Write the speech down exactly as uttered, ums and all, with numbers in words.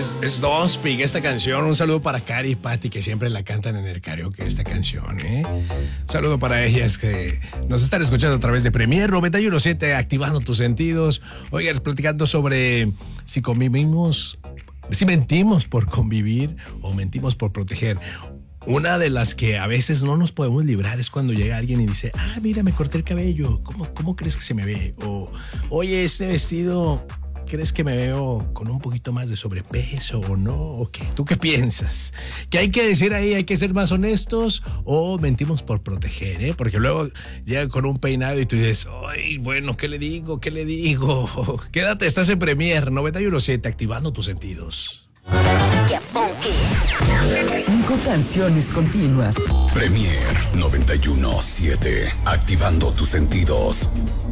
es, es Donspig esta canción. Un saludo para Cari y Patti, que siempre la cantan en el karaoke esta canción, ¿eh? Un saludo para ellas que nos están escuchando a través de Premier noventa y uno punto siete, activando tus sentidos. Oigan, platicando sobre si convivimos, si mentimos por convivir o mentimos por proteger. Una de las que a veces no nos podemos librar es cuando llega alguien y dice, ah, mira, me corté el cabello, ¿cómo, cómo crees que se me ve? O, oye, este vestido, ¿crees que me veo con un poquito más de sobrepeso o no? ¿O qué? ¿Tú qué piensas? ¿Qué hay que decir ahí? ¿Hay que ser más honestos o mentimos por proteger, eh? Porque luego llega con un peinado y tú dices, ay, bueno, ¿qué le digo? ¿Qué le digo? Quédate, estás en Premier noventa y uno punto siete, activando tus sentidos. ¡Qué funky! Cinco canciones continuas. Premier noventa y uno punto siete, activando tus sentidos.